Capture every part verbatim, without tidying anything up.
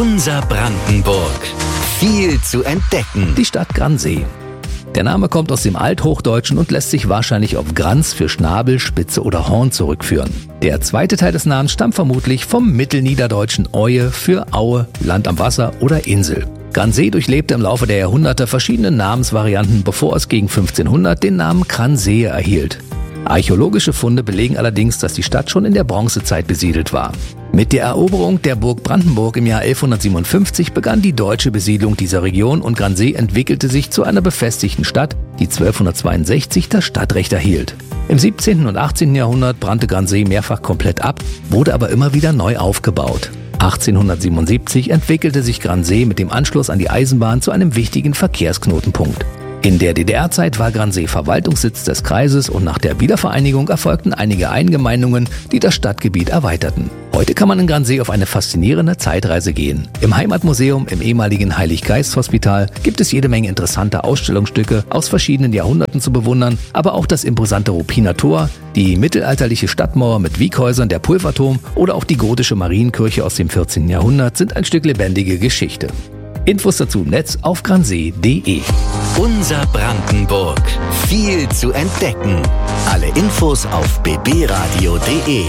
Unser Brandenburg. Viel zu entdecken. Die Stadt Gransee. Der Name kommt aus dem Althochdeutschen und lässt sich wahrscheinlich auf Grans für Schnabel, Spitze oder Horn zurückführen. Der zweite Teil des Namens stammt vermutlich vom mittelniederdeutschen Oie für Aue, Land am Wasser oder Insel. Gransee durchlebte im Laufe der Jahrhunderte verschiedene Namensvarianten, bevor es gegen fünfzehnhundert den Namen Gransee erhielt. Archäologische Funde belegen allerdings, dass die Stadt schon in der Bronzezeit besiedelt war. Mit der Eroberung der Burg Brandenburg im Jahr elfhundertsiebenundfünfzig begann die deutsche Besiedlung dieser Region und Gransee entwickelte sich zu einer befestigten Stadt, die zwölfhundertzweiundsechzig das Stadtrecht erhielt. Im siebzehnten und achtzehnten Jahrhundert brannte Gransee mehrfach komplett ab, wurde aber immer wieder neu aufgebaut. achtzehnhundertsiebenundsiebzig entwickelte sich Gransee mit dem Anschluss an die Eisenbahn zu einem wichtigen Verkehrsknotenpunkt. In der D D R-Zeit war Gransee Verwaltungssitz des Kreises und nach der Wiedervereinigung erfolgten einige Eingemeindungen, die das Stadtgebiet erweiterten. Heute kann man in Gransee auf eine faszinierende Zeitreise gehen. Im Heimatmuseum im ehemaligen Heilig-Geist-Hospital gibt es jede Menge interessanter Ausstellungsstücke aus verschiedenen Jahrhunderten zu bewundern, aber auch das imposante Ruppiner Tor, die mittelalterliche Stadtmauer mit Wieghäusern, der Pulverturm oder auch die gotische Marienkirche aus dem vierzehnten Jahrhundert sind ein Stück lebendige Geschichte. Infos dazu im Netz auf gransee punkt de. Unser Brandenburg. Viel zu entdecken. Alle Infos auf b b radio punkt de.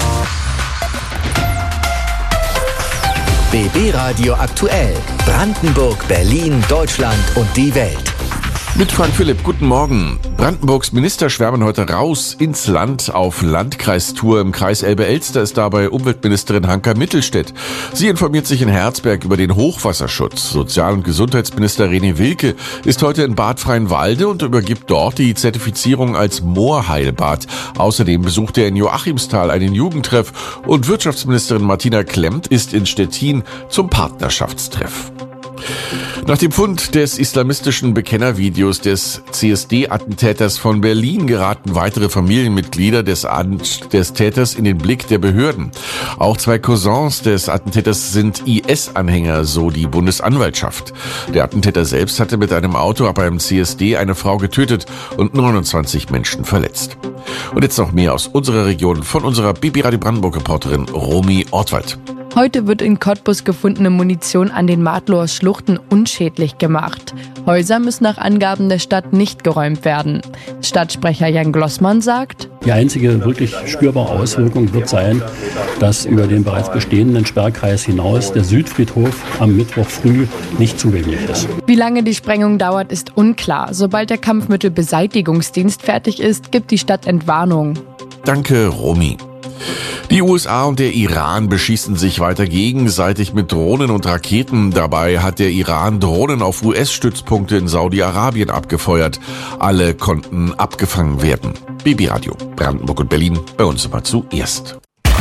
B B Radio aktuell. Brandenburg, Berlin, Deutschland und die Welt. Mit Frank Philipp, guten Morgen. Brandenburgs Minister schwärmen heute raus ins Land auf Landkreistour. Im Kreis Elbe-Elster ist dabei Umweltministerin Hanka Mittelstädt. Sie informiert sich in Herzberg über den Hochwasserschutz. Sozial- und Gesundheitsminister René Wilke ist heute in Bad Freienwalde und übergibt dort die Zertifizierung als Moorheilbad. Außerdem besucht er in Joachimsthal einen Jugendtreff und Wirtschaftsministerin Martina Klemmt ist in Stettin zum Partnerschaftstreff. Nach dem Fund des islamistischen Bekennervideos des C S D-Attentäters von Berlin geraten weitere Familienmitglieder des, des Täters in den Blick der Behörden. Auch zwei Cousins des Attentäters sind I S-Anhänger, so die Bundesanwaltschaft. Der Attentäter selbst hatte mit einem Auto ab einem C S D eine Frau getötet und neunundzwanzig Menschen verletzt. Und jetzt noch mehr aus unserer Region von unserer B B Radio Brandenburg-Reporterin Romy Ortwald. Heute wird in Cottbus gefundene Munition an den Martloher Schluchten unschädlich gemacht. Häuser müssen nach Angaben der Stadt nicht geräumt werden. Stadtsprecher Jan Glossmann sagt: Die einzige wirklich spürbare Auswirkung wird sein, dass über den bereits bestehenden Sperrkreis hinaus der Südfriedhof am Mittwoch früh nicht zugänglich ist. Wie lange die Sprengung dauert, ist unklar. Sobald der Kampfmittelbeseitigungsdienst fertig ist, gibt die Stadt Entwarnung. Danke, Romy. Die U S A und der Iran beschießen sich weiter gegenseitig mit Drohnen und Raketen. Dabei hat der Iran Drohnen auf U S-Stützpunkte in Saudi-Arabien abgefeuert. Alle konnten abgefangen werden. B B Radio, Brandenburg und Berlin, bei uns immer zuerst.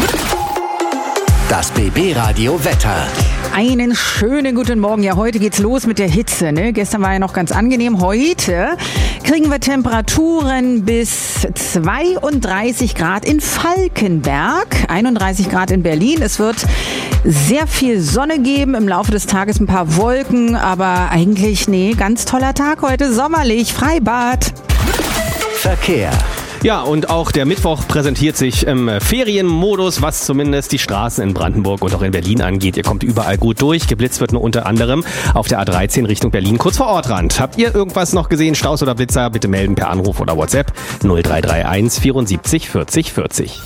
Das B B Radio Wetter. Einen schönen guten Morgen. Ja, heute geht's los mit der Hitze, ne? Gestern war ja noch ganz angenehm. Heute kriegen wir Temperaturen bis zweiunddreißig Grad in Falkenberg, einunddreißig Grad in Berlin. Es wird sehr viel Sonne geben, im Laufe des Tages ein paar Wolken, aber eigentlich, nee, ganz toller Tag heute, sommerlich, Freibad. Verkehr. Ja, und auch der Mittwoch präsentiert sich im Ferienmodus, was zumindest die Straßen in Brandenburg und auch in Berlin angeht. Ihr kommt überall gut durch. Geblitzt wird nur unter anderem auf der A dreizehn Richtung Berlin, kurz vor Ortrand. Habt ihr irgendwas noch gesehen, Staus oder Blitzer? Bitte melden per Anruf oder WhatsApp null drei drei eins vierundsiebzig vierzig vierzig.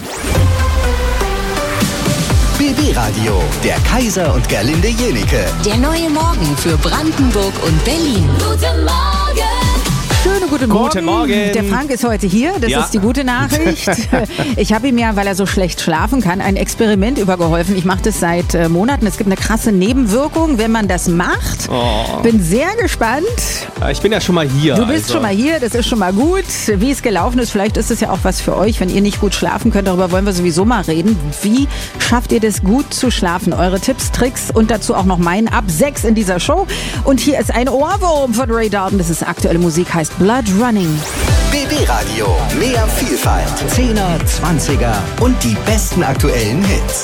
B B Radio, der Kaiser und Gerlinde Jenike. Der neue Morgen für Brandenburg und Berlin. Guten Morgen! Schönen guten Morgen. Guten Morgen. Der Frank ist heute hier, das Ja. ist die gute Nachricht. Ich habe ihm ja, weil er so schlecht schlafen kann, ein Experiment übergeholfen. Ich mache das seit äh, Monaten. Es gibt eine krasse Nebenwirkung, wenn man das macht. Oh. Bin sehr gespannt. Ich bin ja schon mal hier. Du bist also. schon mal hier, das ist schon mal gut. Wie es gelaufen ist, vielleicht ist es ja auch was für euch, wenn ihr nicht gut schlafen könnt. Darüber wollen wir sowieso mal reden. Wie schafft ihr das gut zu schlafen? Eure Tipps, Tricks und dazu auch noch meinen ab sechs in dieser Show. Und hier ist ein Ohrwurm von Ray Dalton. Das ist aktuelle Musik, heißt Blood Running. B B Radio, mehr Vielfalt, Zehner, Zwanziger und die besten aktuellen Hits.